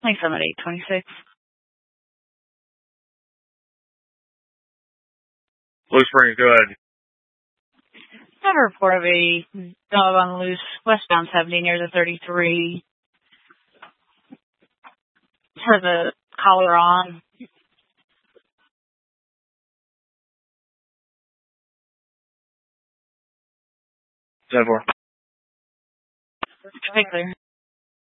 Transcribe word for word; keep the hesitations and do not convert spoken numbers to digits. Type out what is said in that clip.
Thanks, I'm at eight twenty-six. Blue Springs, go ahead. I have a report of a dog on the loose westbound seventy near the thirty-three. Has a collar on. ten four. Okay, clear.